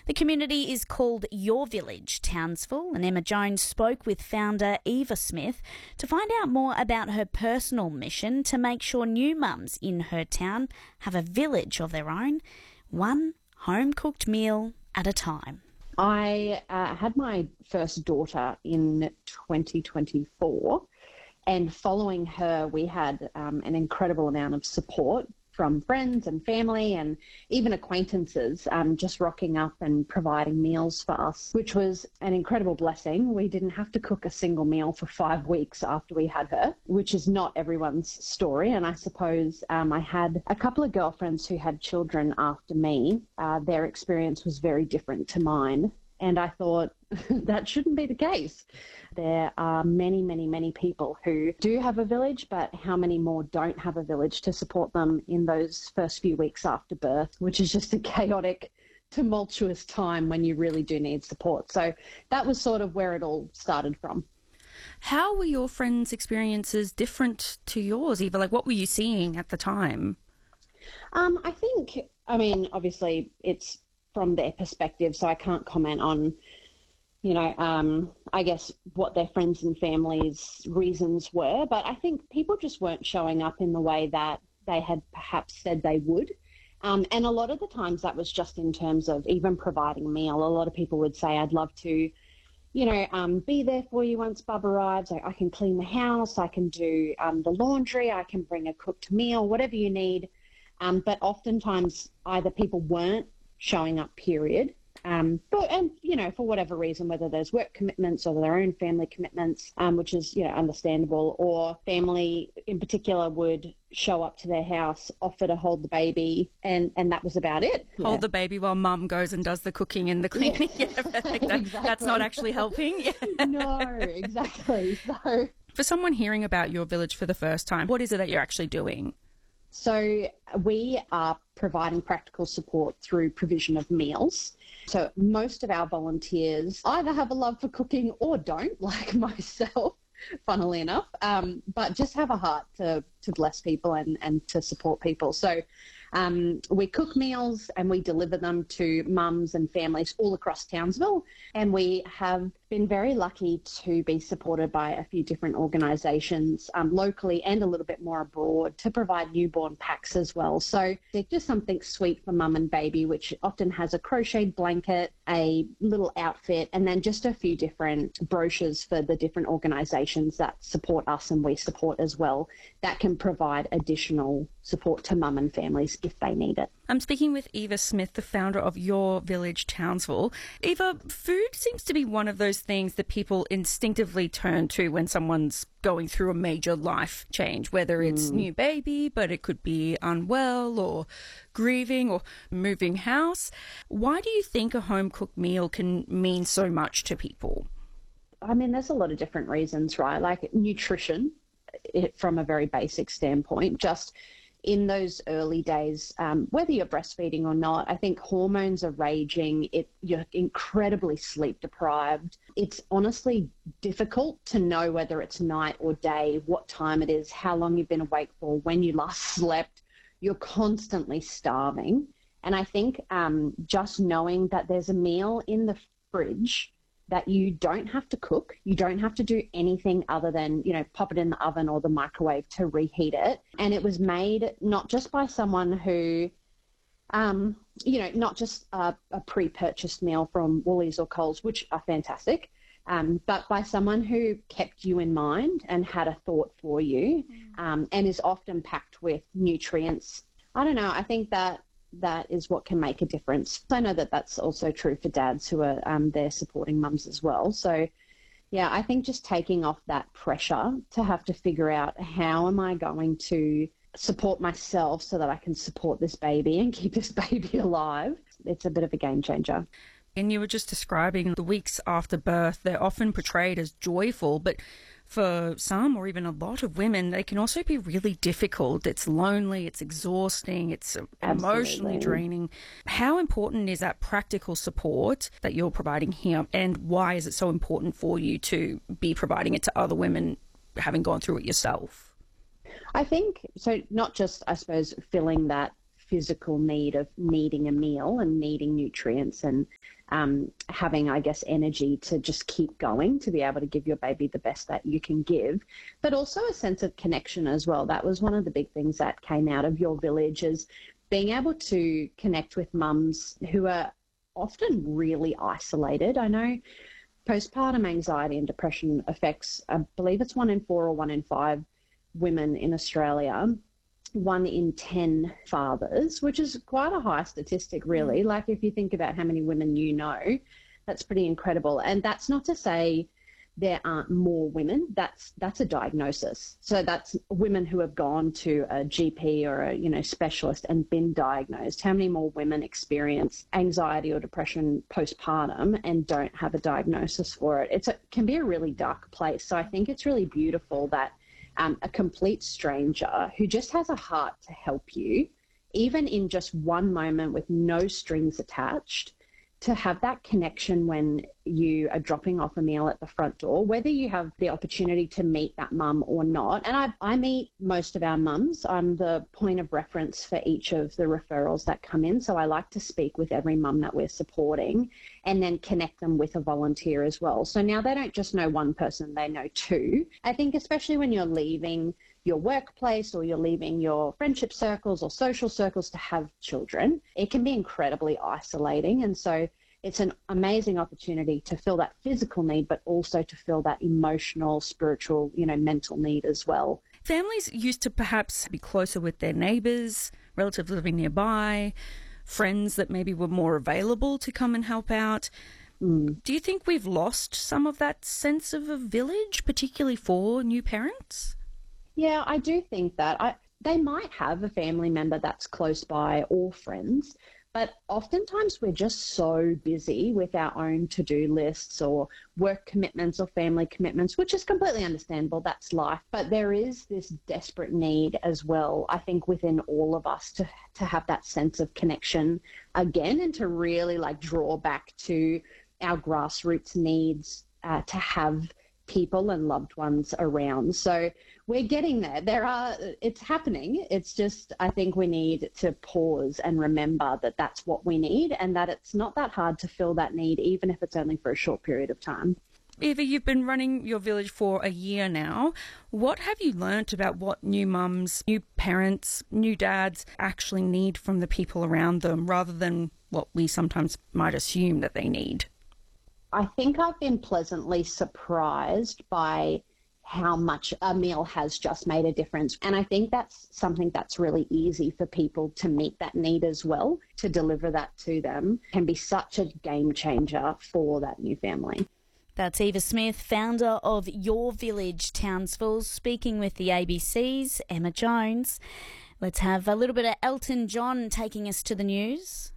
The community is called Your Village, Townsville, and Emma Jones spoke with founder Eva Smith to find out more about her personal mission to make sure new mums in her town have a village of their own, one home-cooked meal at a time. I had my first daughter in 2024, and following her, we had an incredible amount of support from friends and family and even acquaintances just rocking up and providing meals for us, which was an incredible blessing. We didn't have to cook a single meal for 5 weeks after we had her, which is not everyone's story. And I suppose I had a couple of girlfriends who had children after me. Their experience was very different to mine. And I thought that shouldn't be the case. There are many, many, many people who do have a village, but how many more don't have a village to support them in those first few weeks after birth, which is just a chaotic, tumultuous time when you really do need support. So that was sort of where it all started from. How were your friends' experiences different to yours, Eva? Like, what were you seeing at the time? Obviously it's from their perspective, so I can't comment on, I guess what their friends and families' reasons were. But I think people just weren't showing up in the way that they had perhaps said they would. And a lot of the times that was just in terms of even providing a meal. A lot of people would say, I'd love to, be there for you once Bub arrives. I can clean the house, I can do the laundry, I can bring a cooked meal, whatever you need. But oftentimes either people weren't showing up, period. For whatever reason, whether there's work commitments or their own family commitments, which is, understandable, or family in particular would show up to their house, offer to hold the baby, and that was about it. Hold the baby while mum goes and does the cooking and the cleaning. Yeah. Exactly. That's not actually helping. Yeah. No, exactly. So, for someone hearing about Your Village for the first time, what is it that you're actually doing? So we are providing practical support through provision of meals. So most of our volunteers either have a love for cooking or don't, like myself, funnily enough, but just have a heart to bless people and to support people. So we cook meals and we deliver them to mums and families all across Townsville. And we have been very lucky to be supported by a few different organisations locally and a little bit more abroad to provide newborn packs as well. So they're just something sweet for mum and baby, which often has a crocheted blanket, a little outfit, and then just a few different brochures for the different organisations that support us and we support as well, that can provide additional support to mum and families if they need it. I'm speaking with Eva Smith, the founder of Your Village Townsville. Eva, food seems to be one of those things that people instinctively turn to when someone's going through a major life change, whether it's new baby, but it could be unwell or grieving or moving house. Why do you think a home-cooked meal can mean so much to people? There's a lot of different reasons, right? Like nutrition, from a very basic standpoint, just in those early days, whether you're breastfeeding or not, I think hormones are raging. You're incredibly sleep deprived. It's honestly difficult to know whether it's night or day, what time it is, how long you've been awake for, when you last slept. You're constantly starving. And I think just knowing that there's a meal in the fridge that you don't have to cook, you don't have to do anything other than, pop it in the oven or the microwave to reheat it. And it was made not just by someone who, not just a pre-purchased meal from Woolies or Coles, which are fantastic, but by someone who kept you in mind and had a thought for you, and is often packed with nutrients. I don't know, I think that is what can make a difference. I know that that's also true for dads who are there supporting mums as well. So, yeah, I think just taking off that pressure to have to figure out how am I going to support myself so that I can support this baby and keep this baby alive. It's a bit of a game changer. And you were just describing the weeks after birth, they're often portrayed as joyful, but for some or even a lot of women, they can also be really difficult. It's lonely, it's exhausting, it's emotionally draining. How important is that practical support that you're providing here, and why is it so important for you to be providing it to other women having gone through it yourself? I think, so not just, I suppose, filling that physical need of needing a meal and needing nutrients and having, I guess, energy to just keep going, to be able to give your baby the best that you can give, but also a sense of connection as well. That was one of the big things that came out of Your Village, is being able to connect with mums who are often really isolated. I know postpartum anxiety and depression affects, I believe it's 1 in 4 or 1 in 5 women in Australia, 1 in 10 fathers, which is quite a high statistic, really. Like, if you think about how many women you know, that's pretty incredible. And that's not to say there aren't more women. That's a diagnosis. So that's women who have gone to a GP or a specialist and been diagnosed. How many more women experience anxiety or depression postpartum and don't have a diagnosis for it? It can be a really dark place. So I think it's really beautiful that a complete stranger who just has a heart to help you, even in just one moment with no strings attached, to have that connection when you are dropping off a meal at the front door, whether you have the opportunity to meet that mum or not. And I meet most of our mums. I'm the point of reference for each of the referrals that come in. So I like to speak with every mum that we're supporting and then connect them with a volunteer as well. So now they don't just know one person, they know 2. I think especially when you're leaving your workplace or you're leaving your friendship circles or social circles to have children, it can be incredibly isolating. And so it's an amazing opportunity to fill that physical need, but also to fill that emotional, spiritual, mental need as well. Families used to perhaps be closer with their neighbours, relatives living nearby, friends that maybe were more available to come and help out. Do you think we've lost some of that sense of a village, particularly for new parents? Yeah, I do think that. They might have a family member that's close by or friends, but oftentimes we're just so busy with our own to-do lists or work commitments or family commitments, which is completely understandable. That's life. But there is this desperate need as well, I think, within all of us to have that sense of connection again and to really draw back to our grassroots needs to have people and loved ones around. So we're getting there. It's happening. It's just, I think we need to pause and remember that that's what we need and that it's not that hard to fill that need, even if it's only for a short period of time. Eva, you've been running Your Village for a year now. What have you learnt about what new mums, new parents, new dads actually need from the people around them rather than what we sometimes might assume that they need? I think I've been pleasantly surprised by how much a meal has just made a difference. And I think that's something that's really easy for people to meet that need as well, to deliver that to them can be such a game changer for that new family. That's Eva Smith, founder of Your Village Townsville, speaking with the ABC's Emma Jones. Let's have a little bit of Elton John taking us to the news.